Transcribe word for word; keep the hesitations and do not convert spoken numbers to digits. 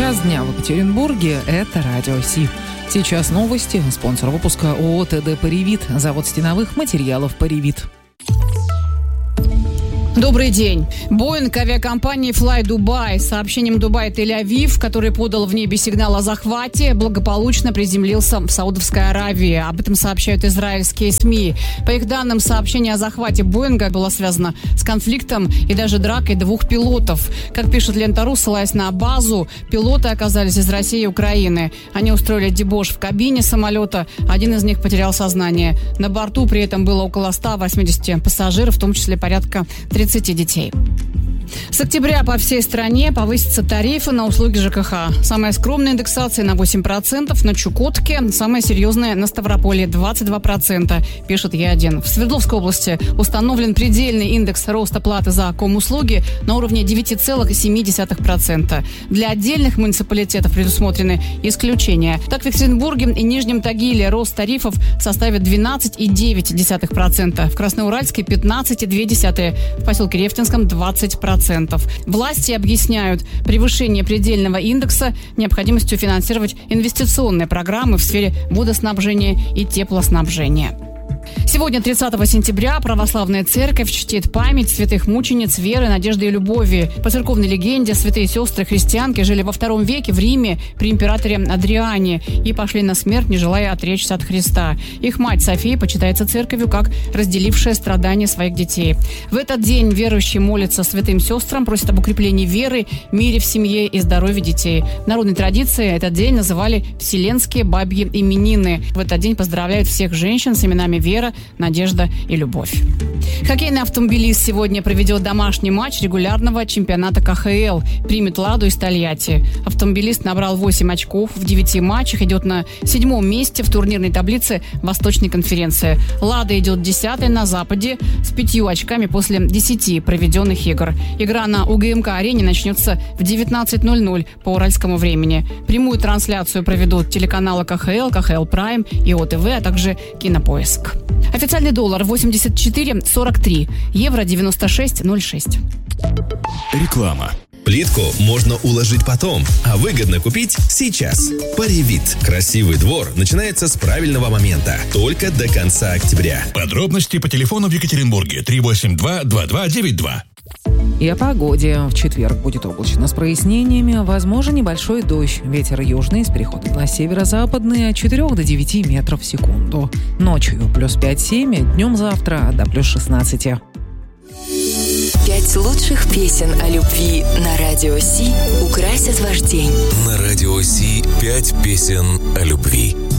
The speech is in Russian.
час дня в Екатеринбурге – это Радио Си. Сейчас новости. Спонсор выпуска ООО «ТД Паривит», завод стеновых материалов «Паривит». Добрый день. Боинг авиакомпании Fly Dubai с сообщением Дубай-Тель-Авив, который подал в небе сигнал о захвате, благополучно приземлился в Саудовской Аравии. Об этом сообщают израильские СМИ. По их данным, сообщение о захвате Боинга было связано с конфликтом и даже дракой двух пилотов. Как пишет Лента.ру, ссылаясь на базу, пилоты оказались из России и Украины. Они устроили дебош в кабине самолета. Один из них потерял сознание. На борту при этом было около ста восьмидесяти пассажиров, в том числе порядка тридцати детей. С октября по всей стране повысятся тарифы на услуги ЖКХ. Самая скромная индексация на восемь процентов на Чукотке, самая серьезная на Ставрополье двадцать два процента, пишет Е один. В Свердловской области установлен предельный индекс роста платы за комуслуги на уровне девять целых семь десятых процента. Для отдельных муниципалитетов предусмотрены исключения. Так, в Екатеринбурге и Нижнем Тагиле рост тарифов составит двенадцать целых девять десятых процента, в Красноуральске пятнадцать целых две десятых процента, в поселке Рефтинском двадцать процентов. Власти объясняют превышение предельного индекса необходимостью финансировать инвестиционные программы в сфере водоснабжения и теплоснабжения. Сегодня, тридцатого сентября, православная церковь чтит память святых мучениц веры, надежды и любови. По церковной легенде, святые сестры-христианки жили во втором веке в Риме при императоре Адриане и пошли на смерть, не желая отречься от Христа. Их мать София почитается церковью как разделившая страдания своих детей. В этот день верующие молятся святым сестрам, просят об укреплении веры, мире в семье и здоровье детей. В народной традиции этот день называли «Вселенские бабьи именины». В этот день поздравляют всех женщин с именами Вера, Надежда и Любовь. Хоккейный автомобилист сегодня проведет домашний матч регулярного чемпионата ка ха эл. Примет «Ладу» из Тольятти. Автомобилист набрал восемь очков в девяти матчах, идет на седьмом месте в турнирной таблице Восточной конференции. «Лада» идет десятой на Западе с пятью очками после десяти проведенных игр. Игра на у гэ эм ка-арене начнется в девятнадцать ноль ноль по уральскому времени. Прямую трансляцию проведут телеканалы ка ха эл, ка ха эл Прайм и о тэ вэ, а также Кинопоиск. Официальный доллар восемьдесят четыре сорок три, евро девяносто шесть ноль шесть. Реклама. Плитку можно уложить потом, а выгодно купить сейчас. Паривит. Красивый двор начинается с правильного момента. Только до конца октября. Подробности по телефону в Екатеринбурге три восемь два два два девять два. И о погоде. В четверг будет облачно с прояснениями, возможен небольшой дождь. Ветер южный с переходом на северо-западный от четырёх до девяти метров в секунду. Ночью плюс пять-семь, днем завтра до плюс шестнадцати. Пять лучших песен о любви на Радио Си украсят ваш день. На Радио Си пять песен о любви.